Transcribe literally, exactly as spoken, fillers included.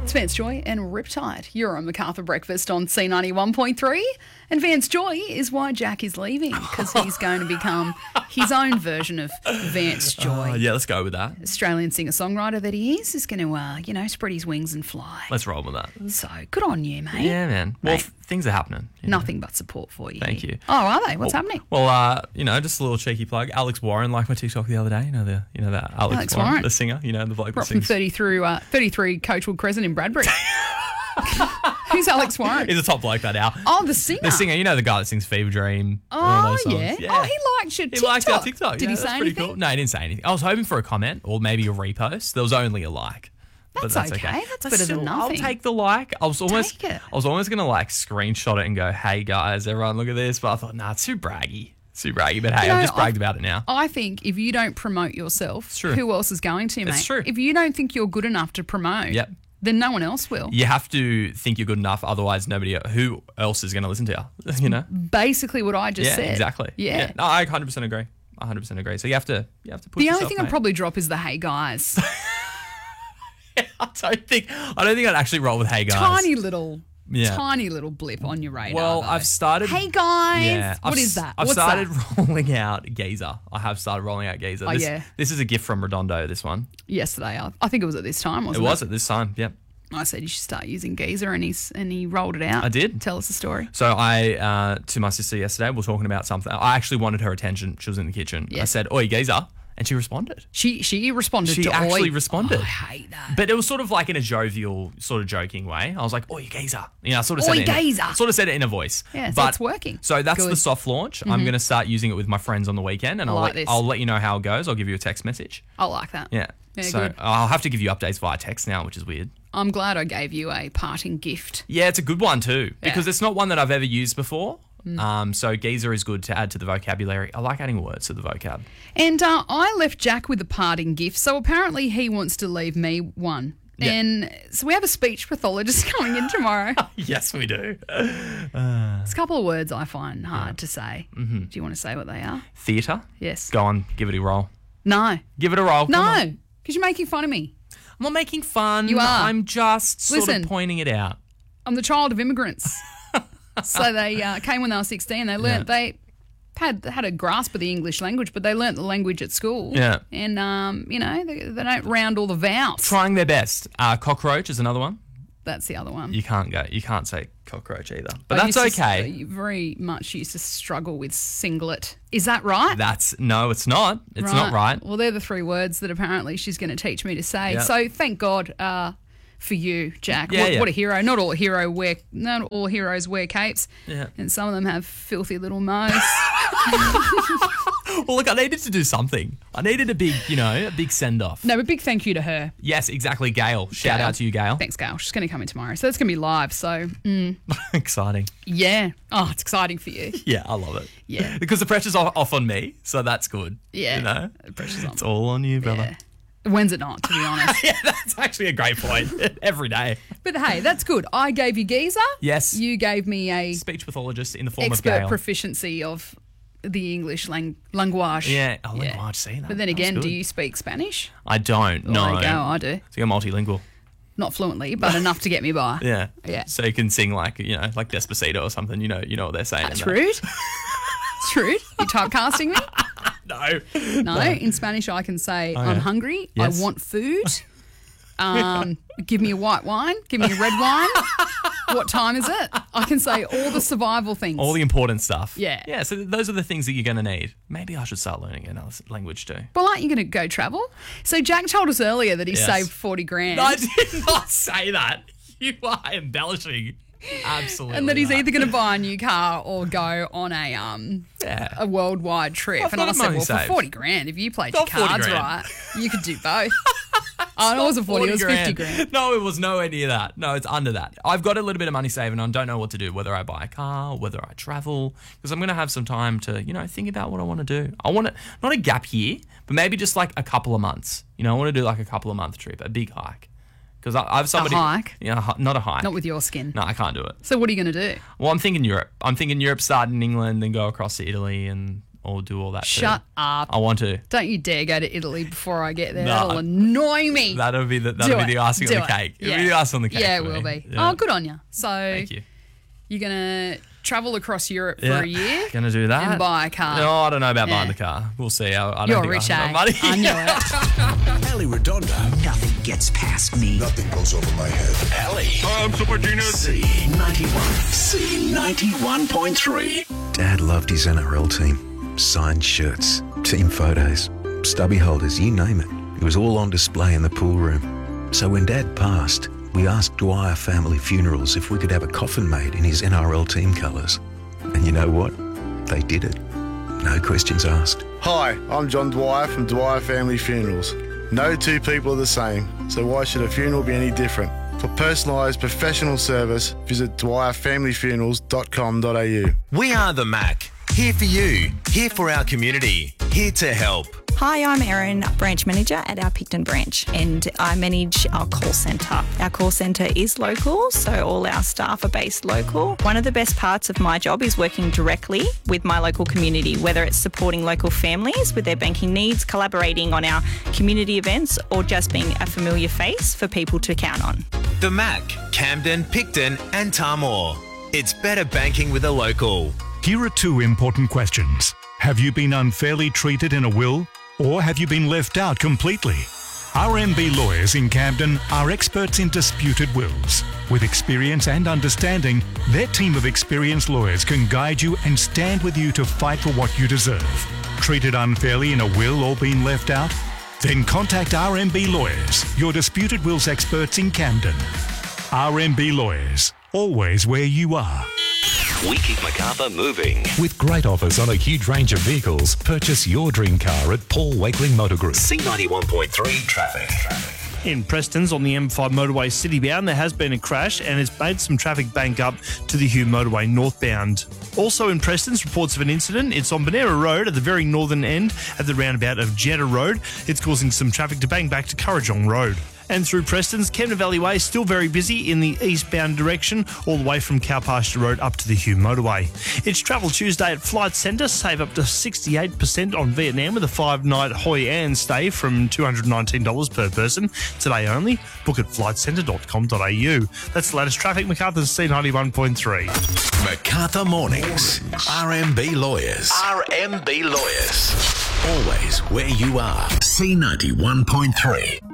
It's Vance Joy and Riptide. You're on MacArthur Breakfast on C ninety-one point three. And Vance Joy is why Jack is leaving, because he's going to become his own version of Vance Joy. Uh, yeah, let's go with that. Australian singer-songwriter that he is, is going to, uh, you know, spread his wings and fly. Let's roll with that. So, good on you, mate. Yeah, man. Well, Mate. f- things are happening. you know. Nothing but support for you. Thank here. you. Oh, are they? What's well, happening? Well, uh, you know, just a little cheeky plug. Alex Warren liked my TikTok the other day. You know the, you know that Alex, Alex Warren, Warren. the singer. You know the bloke that Brought from sings. thirty through uh, thirty-three Coachwood Crescent in Bradbury. Who's Alex Warren? He's a top bloke that now. Oh, the singer. The singer, you know the guy that sings Fever Dream. and all Oh, those songs? yeah. Oh, he liked your He TikTok. liked our TikTok. Did yeah, he that's say pretty anything? Cool. No, he didn't say anything. I was hoping for a comment or maybe a repost. There was only a like. But That's that's okay. okay. That's But better still, than nothing. I'll take the like. I was almost, Take it. I was almost gonna like screenshot it and go, "Hey guys, everyone, look at this." But I thought, nah, it's too braggy. It's too braggy. But hey, You know, I've just bragged I- about it now. I think if you don't promote yourself, true. who else is going to, mate? It's true. If you don't think you're good enough to promote, Yep. then no one else will. You have to think you're good enough, otherwise nobody. Who else is going to listen to you? You know. Basically what I just Yeah, said. exactly. Yeah. No, I one hundred percent agree. one hundred percent agree. So you have to, you have to push The only yourself, thing I'd mate. probably drop is the hey guys. I don't think. I don't think I'd actually roll with "Hey guys." Tiny little, Yeah. tiny little blip on your radar. Well, though. I've started. Hey guys. Yeah, What I've, is s- that? I've What's started that? rolling out Geezer. I have started rolling out Geezer. Oh, this, yeah. This is a gift from Redondo. This one. Yesterday, I, I think it was at this time, It wasn't it? was at this time. Yep. I said you should start using Geezer, and he's and he rolled it out. I did. Tell us the story. So I, uh, to my sister yesterday, we were talking about something. I actually wanted her attention. She was in the kitchen. Yeah. I said, "Oi, Geezer," and she responded. She she responded She to actually Oi. responded. Oh, I hate that. But it was sort of like in a jovial, sort of joking way. I was like, "Oi, Geezer," you know, I sort of Oi, said it. in- Geezer. Sort of said it in a voice. Yeah, so but, it's working. So that's Good. Mm-hmm. the soft launch. I'm going to start using it with my friends on the weekend, and I'll like let, this. I'll let you know how it goes. I'll give you a text message. I like that. Yeah. Yeah, so good. I'll have to give you updates via text now, which is weird. I'm glad I gave you a parting gift. Yeah, it's a good one too, because Yeah. it's not one that I've ever used before. Mm. Um, so Geezer is good to add to the vocabulary. I like adding words to the vocab. And uh, I left Jack with a parting gift, so apparently he wants to leave me one. Yeah. And so we have a speech pathologist coming in tomorrow. Yes, we do. It's a couple of words I find hard to say. Mm-hmm. Do you want to say what they are? Theatre. Yes. Go on, give it a roll. No. Give it a roll. Come on. No, because you're making fun of me. I'm not making fun. You are. I'm just sort Listen. of pointing it out. I'm the child of immigrants. So they uh, came when they were sixteen. They learnt they had had a grasp of the English language, but they learnt the language at school. Yeah. And um, you know, they, they don't round all the vowels. Trying their best. Uh, cockroach is another one. That's the other one. You can't go. You can't say cockroach either. But I that's used to- okay. you very much used to struggle with singlet. Is that right? That's no, it's not. It's not right. Well, they're the three words that apparently she's going to teach me to say. Yep. So thank God uh, for you, Jack. Yeah, what, yeah. what a hero! Not all hero wear, not all heroes wear capes. Yeah. And some of them have filthy little mows. Well, look, I needed to do something. I needed a big, you know, a big send off. No, but big thank you to her. Yes, exactly, Gail. Shout Gail. out to you, Gail. Thanks, Gail. She's going to come in tomorrow, so that's going to be live. So mm, Exciting. yeah, oh, it's exciting for you. Yeah, I love it. Yeah. Because the pressure's off, off on me, so that's good. Yeah, You know? the pressure's on. It's all on you, brother. Yeah. When's it not? To be honest. Yeah, that's actually a great point. Every day. But hey, that's good. I gave you Geezer. Yes. You gave me a Speech pathologist in the form expert of Gail. proficiency of the English lang- language. Yeah, oh, language, see that. But then That was again, good. do you speak Spanish? I don't, no. There you go, I do. So you're multilingual. Not fluently, but enough to get me by. Yeah. Yeah. So you can sing like, you know, like Despacito or something, you know, you know what they're saying. That's in that. rude. It's rude. You're typecasting me? No. No. In Spanish, I can say, Oh, I'm yeah. hungry. Yes. I want food. Um, give me a white wine. Give me a red wine. What time is it? I can say all the survival things. All the important stuff. Yeah. Yeah, so th- those are the things that you're going to need. Maybe I should start learning another s- language too. Well, aren't you going to go travel? So Jack told us earlier that he Yes. saved forty grand. I did not say that. You are embellishing. Absolutely. And that he's not. either going to buy a new car or go on a um Yeah. a worldwide trip. I've and got I the said, money well, for saved. forty grand, if you played your Not forty cards grand. right, you could do both. Oh, no, it wasn't forty, it was fifty grand. No, it was nowhere near that. No, it's under that. I've got a little bit of money saving and I don't know what to do, whether I buy a car, whether I travel, because I'm going to have some time to, you know, think about what I want to do. I want to, not a gap year, but maybe just like a couple of months. You know, I want to do like a couple of month trip, a big hike. Because I, I have somebody. hike? Yeah, hi- not a hike. Not with your skin. No, I can't do it. So what are you going to do? Well, I'm thinking Europe. I'm thinking Europe, start in England, then go across to Italy and or do all that too. Shut up. I want to. Don't you dare go to Italy before I get there. No. That'll annoy me. That'll be the that'll Do be it. the icing Do on the it. cake. Yeah. It'll be the icing on the cake. Yeah, it for will me. be. Yeah. Oh, good on you. So Thank you. you're going to travel across Europe Yeah. for a year Gonna do that. and buy a car. No, I don't know about buying Yeah. the car. We'll see. I, I don't You're think rich, I have enough eh? money. I knew it. Ali Redondo. Nothing gets past me. Nothing goes over my head. Ali. I'm Super Genius. C ninety-one. C ninety-one point three. Dad loved his N R L team. Signed shirts, team photos, stubby holders, you name it. It was all on display in the pool room. So when Dad passed, we asked Dwyer Family Funerals if we could have a coffin made in his N R L team colours. And you know what? They did it. No questions asked. Hi, I'm John Dwyer from Dwyer Family Funerals. No two people are the same, so why should a funeral be any different? For personalised professional service, visit dwyer family funerals dot com dot a u. We are the Mac. Here for you. Here for our community. Here to help. Hi, I'm Erin, branch manager at our Picton branch, and I manage our call centre. Our call centre is local, so all our staff are based local. One of the best parts of my job is working directly with my local community, whether it's supporting local families with their banking needs, collaborating on our community events, or just being a familiar face for people to count on. The Mac. Camden, Picton and Tamor. It's better banking with a local. Here are two important questions. Have you been unfairly treated in a will, or have you been left out completely? R M B Lawyers in Camden are experts in disputed wills. With experience and understanding, their team of experienced lawyers can guide you and stand with you to fight for what you deserve. Treated unfairly in a will or been left out? Then contact R M B Lawyers, your disputed wills experts in Camden. R M B Lawyers, always where you are. We keep Macarthur moving. With great offers on a huge range of vehicles, purchase your dream car at Paul Wakeling Motor Group. C ninety-one point three traffic. In Preston's on the M five motorway citybound, there has been a crash and it's made some traffic bank up to the Hume motorway northbound. Also in Preston's, reports of an incident. It's on Bonera Road at the very northern end at the roundabout of Jeddah Road. It's causing some traffic to bang back to Currajong Road. And through Preston's, Kemner Valley Way still very busy in the eastbound direction, all the way from Cow Pasture Road up to the Hume motorway. It's Travel Tuesday at Flight Centre. Save up to sixty-eight percent on Vietnam with a five-night Hoi An stay from two hundred nineteen dollars per person. Today only. Book at flight centre dot com dot a u. That's the latest traffic. Macarthur's C ninety-one point three. Macarthur Mornings. R M B Lawyers. R M B Lawyers. Always where you are. C ninety-one point three.